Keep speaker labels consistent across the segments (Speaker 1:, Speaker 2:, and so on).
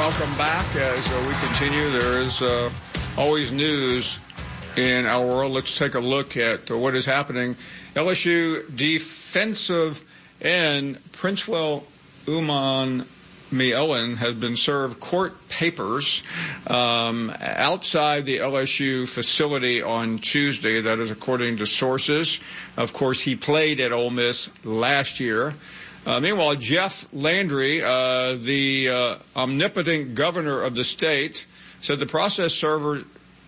Speaker 1: welcome back. As we continue, there is always news in our world. Let's take a look at what is happening. LSU defensive end Princewell Umanmielen has been served court papers outside the LSU facility on Tuesday. That is according to sources. Of course, he played at Ole Miss last year. Meanwhile, Jeff Landry, the omnipotent governor of the state, said the process server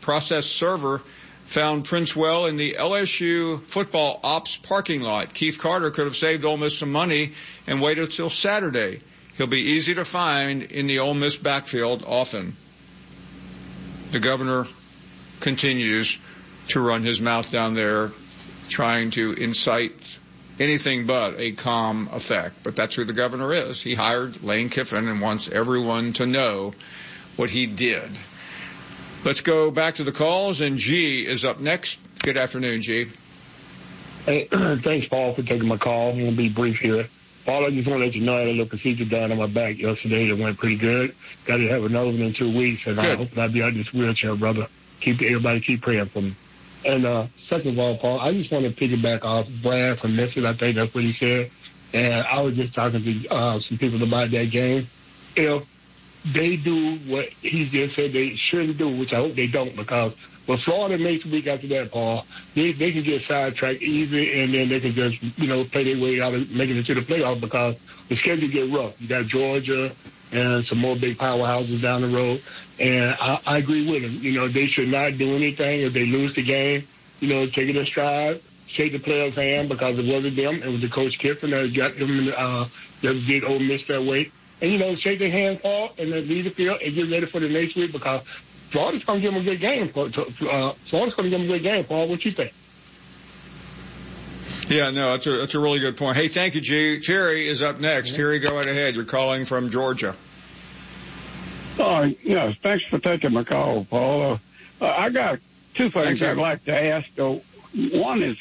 Speaker 1: found Princewell in the LSU football ops parking lot. Keith Carter could have saved Ole Miss some money and waited till Saturday. He'll be easy to find in the Ole Miss backfield often. The governor continues to run his mouth down there, trying to incite anything but a calm effect. But that's who the governor is. He hired Lane Kiffin and wants everyone to know what he did. Let's go back to the calls, and G is up next. Good afternoon, G.
Speaker 2: Hey, thanks, Paul, for taking my call. I'm going to be brief here. Paul, I just want to let you know I had a little procedure done on my back yesterday that went pretty good. Got to have another one in 2 weeks, and good. I hope I'll be out of this wheelchair, brother. Everybody keep praying for me. And second of all, Paul, I just want to piggyback off Brad from Memphis. I think that's what he said. And I was just talking to some people about that game. If they do what he just said they shouldn't do, which I hope they don't, because when Florida makes a week after that, Paul, they can get sidetracked easy, and then they can just, play their way out of making it to the playoffs because the schedule get rough. You got Georgia and some more big powerhouses down the road. And I agree with him. They should not do anything if they lose the game. Take it in stride, shake the players' hand because it wasn't them. It was the Coach Kiffin that got them that did Ole Miss that way. And, shake their hand, Paul, and then leave the field and get ready for the next week because Florida's going to give them a good game. Florida's going to give them a good game, Paul. What you think?
Speaker 1: Yeah, no, that's a really good point. Hey, thank you, G. Terry is up next. Terry, go right ahead. You're calling from Georgia.
Speaker 3: Thanks for taking my call, Paul. I got two things I'd like to ask. One is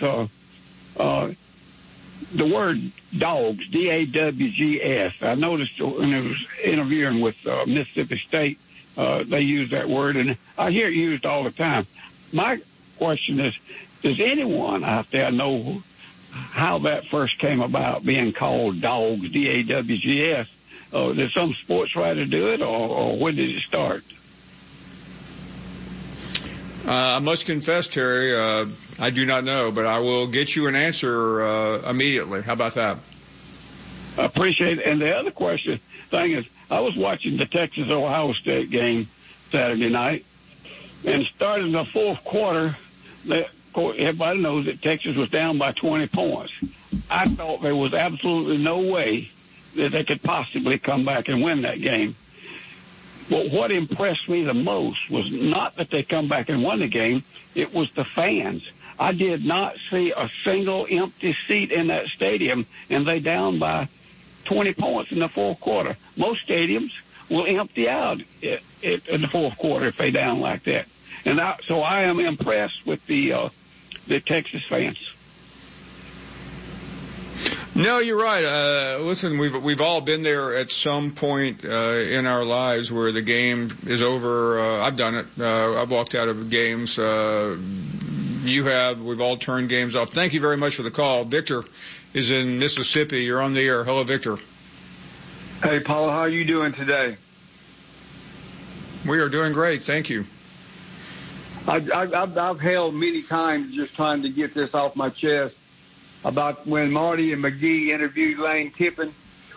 Speaker 3: the word dogs, D-A-W-G-S. I noticed when I was interviewing with Mississippi State, they use that word, and I hear it used all the time. My question is, does anyone out there know how that first came about, being called dogs, D-A-W-G-S? Did some sports writer do it, or when did it start?
Speaker 1: I must confess, Terry, I do not know, but I will get you an answer immediately. How about that?
Speaker 3: I appreciate it. And the other thing is, I was watching the Texas-Ohio State game Saturday night, and starting the fourth quarter, everybody knows that Texas was down by 20 points. I thought there was absolutely no way that they could possibly come back and win that game. But what impressed me the most was not that they come back and won the game, it was the fans. I did not see a single empty seat in that stadium, and they down by 20 points in the fourth quarter. Most stadiums will empty out in the fourth quarter if they down like that. And so I am impressed with the Texas fans.
Speaker 1: No, you're right. Listen, we've all been there at some point in our lives where the game is over. I've done it. I've walked out of games. You have. We've all turned games off. Thank you very much for the call. Victor is in Mississippi. You're on the air. Hello, Victor.
Speaker 4: Hey, Paul. How are you doing today?
Speaker 1: We are doing great. Thank you.
Speaker 4: I've held many times just trying to get this off my chest about when Marty and McGee interviewed Lane Kiffin.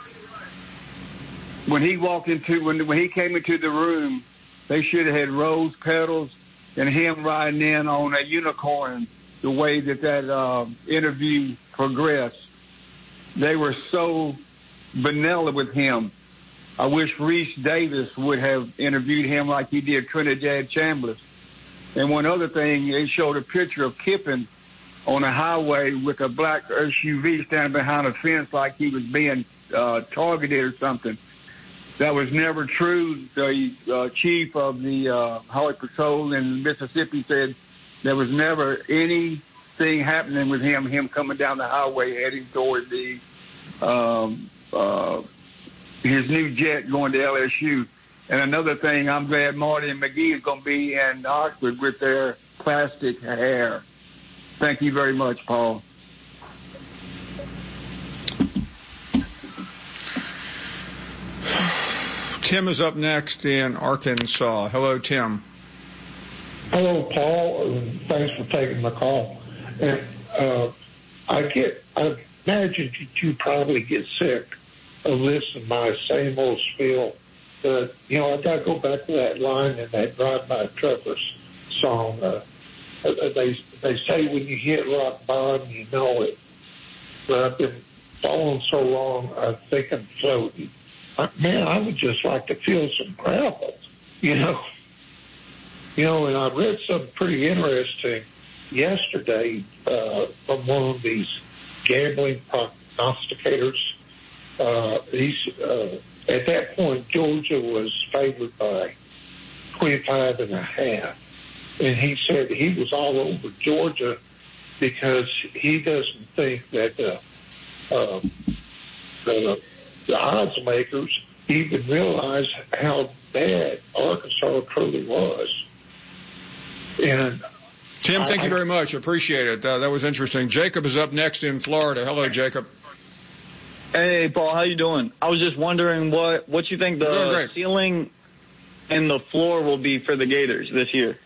Speaker 4: When he came into the room, they should have had rose petals and him riding in on a unicorn. The way that interview progressed, they were so vanilla with him. I wish Reese Davis would have interviewed him like he did Trinidad Chambliss. And one other thing, they showed a picture of Kiffin on a highway with a black SUV standing behind a fence like he was being targeted or something. That was never true. The chief of the Highway Patrol in Mississippi said there was never anything happening with him coming down the highway heading toward the his new jet going to LSU. And another thing, I'm glad Marty and McGee is going to be in Oxford with their plastic hair. Thank you very much, Paul.
Speaker 1: Tim is up next in Arkansas. Hello, Tim.
Speaker 5: Hello, Paul. Thanks for taking my call. And I imagine that you probably get sick of listening to my same old spiel. But, I got to go back to that line in that Drive-By Truckers song. They say when you hit rock bottom, you know it. But I've been falling so long, I think I'm floating. Man, I would just like to feel some gravel, And I read something pretty interesting yesterday from one of these gambling prognosticators. At that point, Georgia was favored by 25.5. And he said he was all over Georgia because he doesn't think that the odds makers even realize how bad Arkansas truly was. And
Speaker 1: Tim, thank you very much. Appreciate it. That was interesting. Jacob is up next in Florida. Hello, Jacob.
Speaker 6: Hey, Paul. How you doing? I was just wondering what you think the ceiling and the floor will be for the Gators this year.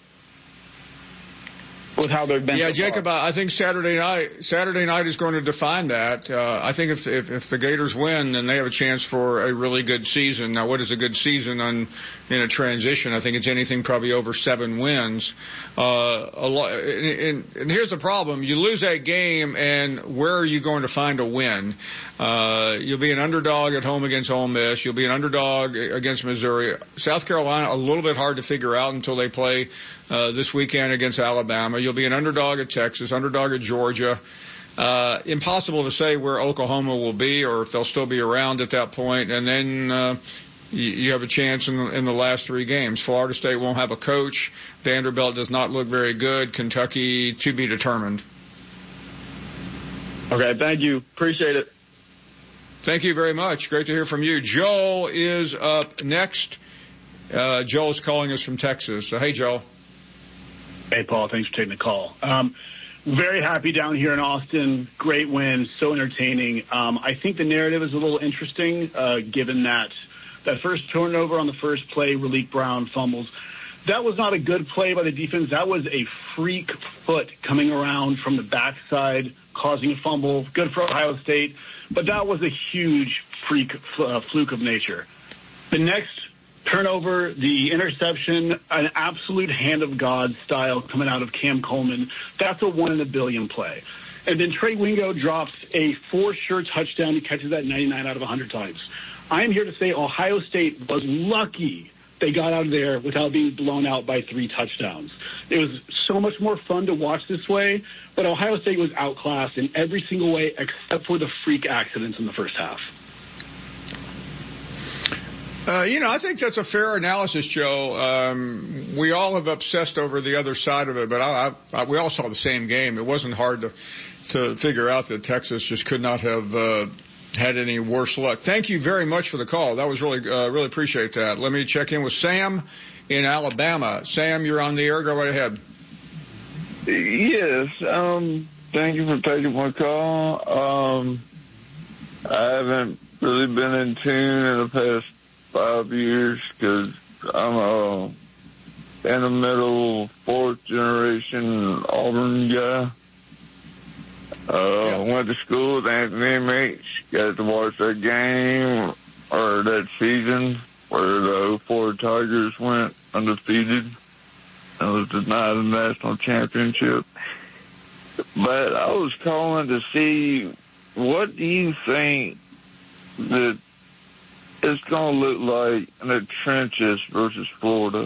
Speaker 6: With how they've been.
Speaker 1: Yeah,
Speaker 6: so
Speaker 1: Jacob,
Speaker 6: far.
Speaker 1: I think Saturday night is going to define that. I think if the Gators win, then they have a chance for a really good season. Now, what is a good season in a transition? I think it's anything probably over 7 wins. And here's the problem. You lose that game, and where are you going to find a win? You'll be an underdog at home against Ole Miss. You'll be an underdog against Missouri. South Carolina, a little bit hard to figure out until they play this weekend against Alabama. You'll be an underdog at Texas, underdog at Georgia. Impossible to say where Oklahoma will be or if they'll still be around at that point. And then you have a chance in the last 3 games. Florida State won't have a coach. Vanderbilt does not look very good. Kentucky to be determined.
Speaker 6: Okay, thank you. Appreciate it.
Speaker 1: Thank you very much. Great to hear from you. Joel is up next. Joel's calling us from Texas. So, hey, Joel.
Speaker 7: Hey, Paul. Thanks for taking the call. Very happy down here in Austin. Great win. So entertaining. I think the narrative is a little interesting, given that first turnover on the first play, Raleek Brown fumbles. That was not a good play by the defense. That was a freak foot coming around from the backside, causing a fumble. Good for Ohio State. But that was a huge freak fluke of nature. The next turnover, the interception, an absolute hand of God style coming out of Cam Coleman. That's a 1 in a billion play. And then Trey Wingo drops a for-sure touchdown. He catches that 99 out of 100 times. I am here to say Ohio State was lucky they got out of there without being blown out by 3 touchdowns. It was so much more fun to watch this way, but Ohio State was outclassed in every single way except for the freak accidents in the first half.
Speaker 1: I think that's a fair analysis, Joe. We all have obsessed over the other side of it, but we all saw the same game. It wasn't hard to figure out that Texas just could not have had any worse luck. Thank you very much for the call. That was really appreciate that. Let me check in with Sam in Alabama. Sam, you're on the air. Go right ahead.
Speaker 8: Yes. Thank you for taking my call. I haven't really been in tune in the past 5 years because I'm in the middle 4th generation Auburn guy. Went to school with Anthony H. Got to watch that game or that season where the 04 Tigers went undefeated and was denied a national championship. But I was calling to see, what do you think that it's going to look like in the trenches versus Florida?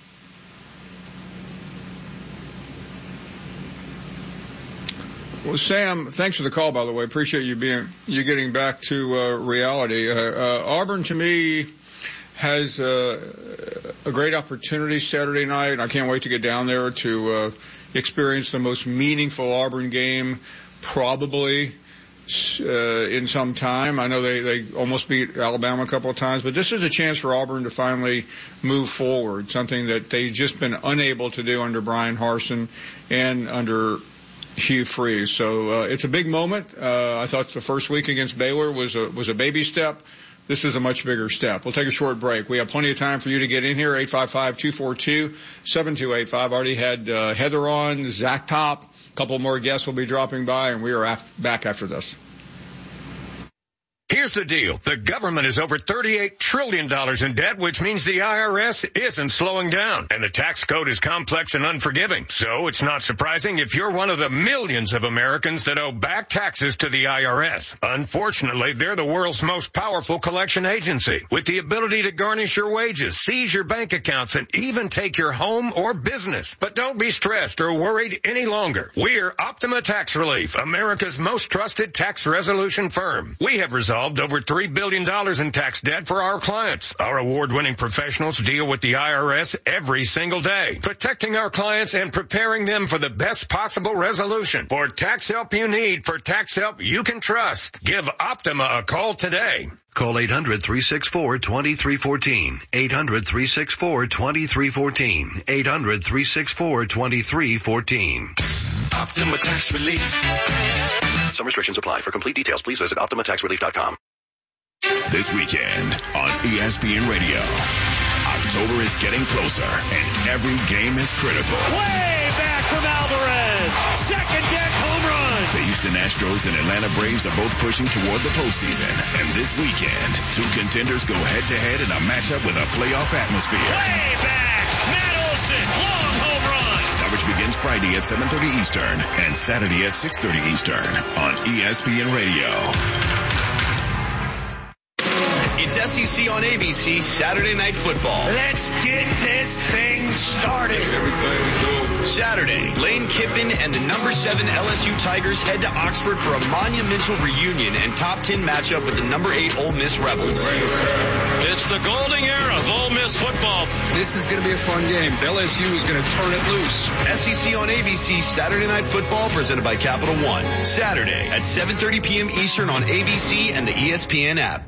Speaker 1: Well, Sam, thanks for the call, by the way. Appreciate you getting back to reality. Auburn, to me, has a great opportunity Saturday night. I can't wait to get down there to experience the most meaningful Auburn game probably in some time. I know they almost beat Alabama a couple of times, but this is a chance for Auburn to finally move forward, something that they've just been unable to do under Brian Harsin and under Hugh Freeze. So it's a big moment. I thought the first week against Baylor was a baby step. This is a much bigger step. We'll take a short break. We have plenty of time for you to get in here, 855-242-7285. Already had Heather on, Zach Top. A couple more guests will be dropping by, and we are back after this.
Speaker 9: Here's the deal. The government is over $38 trillion in debt, which means the IRS isn't slowing down. And the tax code is complex and unforgiving. So it's not surprising if you're one of the millions of Americans that owe back taxes to the IRS. Unfortunately, they're the world's most powerful collection agency, with the ability to garnish your wages, seize your bank accounts, and even take your home or business. But don't be stressed or worried any longer. We're Optima Tax Relief, America's most trusted tax resolution firm. We have resolved over $3 billion in tax debt for our clients. Our award-winning professionals deal with the IRS every single day, protecting our clients and preparing them for the best possible resolution. For tax help you need, for tax help you can trust, give Optima a call today.
Speaker 10: Call 800-364-2314. 800-364-2314. 800-364-2314.
Speaker 11: Optima Tax Relief.
Speaker 10: Some restrictions apply. For complete details, please visit OptimaTaxRelief.com.
Speaker 11: This weekend on ESPN Radio, October is getting closer, and every game is critical.
Speaker 12: Way back from Alvarez. Second deck home run.
Speaker 11: The Houston Astros and Atlanta Braves are both pushing toward the postseason. And this weekend, two contenders go head-to-head in a matchup with a playoff atmosphere.
Speaker 12: Way back. Matt Olson. Long home run.
Speaker 11: Coverage begins Friday at 7:30 Eastern and Saturday at 6:30 Eastern on ESPN Radio.
Speaker 13: It's SEC on ABC Saturday Night Football.
Speaker 12: Let's get this thing started.
Speaker 13: Saturday, Lane Kiffin and the number 7 LSU Tigers head to Oxford for a monumental reunion and top 10 matchup with the number 8 Ole Miss Rebels.
Speaker 12: It's the golden era of Ole Miss football.
Speaker 14: This is going to be a fun game. LSU is going to turn it loose.
Speaker 13: SEC on ABC Saturday Night Football presented by Capital One. Saturday at 7:30 p.m. Eastern on ABC and the ESPN app.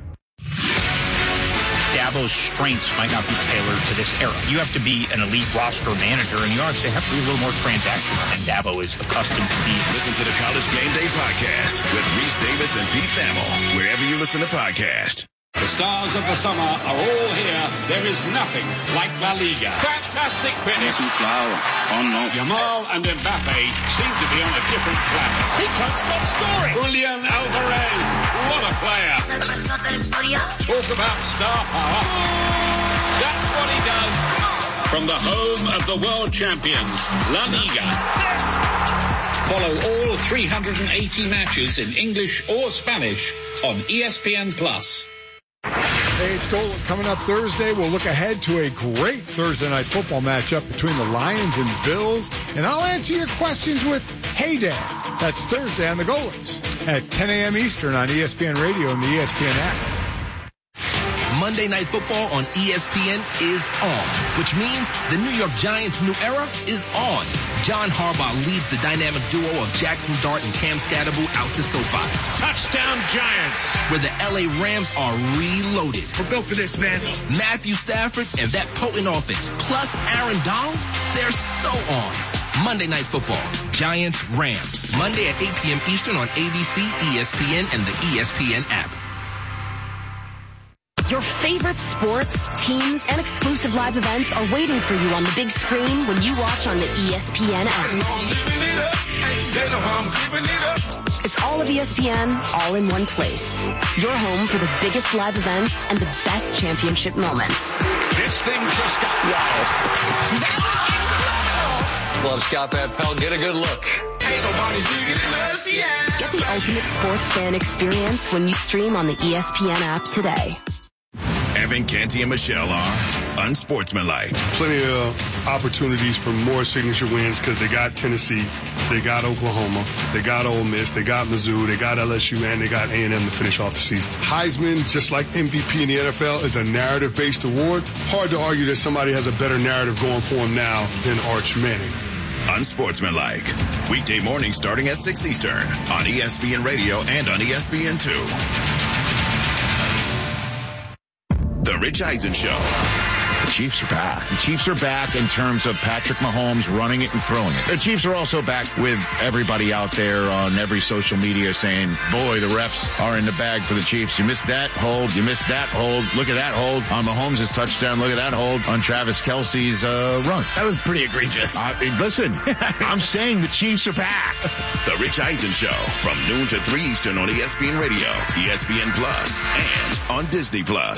Speaker 15: Dabo's strengths might not be tailored to this era. You have to be an elite roster manager, and you obviously have to be a little more transactional, and Dabo is accustomed to being.
Speaker 11: Listen to the College Game Day podcast with Reese Davis and Pete Thamel, wherever you listen to podcasts.
Speaker 16: The stars of the summer are all here. There is nothing like La Liga. Fantastic finish. Yamal and Mbappe seem to be on a different planet.
Speaker 12: He can't stop scoring.
Speaker 16: Julian Alvarez, what a player. Talk about star power. That's what he does. From the home of the world champions, La Liga. Follow all 380 matches in English or Spanish on ESPN+.
Speaker 17: Hey, it's Gold coming up Thursday. We'll look ahead to a great Thursday night football matchup between the Lions and Bills. And I'll answer your questions with Hey Dad. That's Thursday on the Goalies at 10 a.m. Eastern on ESPN Radio and the ESPN app.
Speaker 18: Monday Night Football on ESPN is on, which means the New York Giants' new era is on. John Harbaugh leads the dynamic duo of Jackson Dart and Cam Stadable out to SoFi.
Speaker 12: Touchdown Giants!
Speaker 18: Where the LA Rams are reloaded.
Speaker 12: We're built for this, man.
Speaker 18: Matthew Stafford and that potent offense, plus Aaron Donald, they're so on. Monday Night Football, Giants, Rams. Monday at 8 p.m. Eastern on ABC, ESPN, and the ESPN app.
Speaker 19: Your favorite sports, teams, and exclusive live events are waiting for you on the big screen when you watch on the ESPN app. It's all of ESPN, all in one place. Your home for the biggest live events and the best championship moments.
Speaker 12: This thing just got wild.
Speaker 20: Love Scott Van Pelt. Get a good look.
Speaker 19: Get the ultimate sports fan experience when you stream on the ESPN app today.
Speaker 11: Evan Canty and Michelle are unsportsmanlike.
Speaker 2: Plenty of opportunities for more signature wins because they got Tennessee, they got Oklahoma, they got Ole Miss, they got Mizzou, they got LSU, and they got A&M to finish off the season. Heisman, just like MVP in the NFL, is a narrative-based award. Hard to argue that somebody has a better narrative going for him now than Arch Manning.
Speaker 11: Unsportsmanlike. Weekday mornings starting at 6 Eastern on ESPN Radio and on ESPN2. The Rich Eisen Show.
Speaker 21: The Chiefs are back. The Chiefs are back in terms of Patrick Mahomes running it and throwing it. The Chiefs are also back with everybody out there on every social media saying, boy, the refs are in the bag for the Chiefs. You missed that hold. You missed that hold. Look at that hold on Mahomes' touchdown. Look at that hold on Travis Kelce's run.
Speaker 22: That was pretty egregious.
Speaker 21: Listen, I'm saying the Chiefs are back.
Speaker 11: The Rich Eisen Show from noon to 3 Eastern on ESPN Radio, ESPN Plus, and on Disney Plus.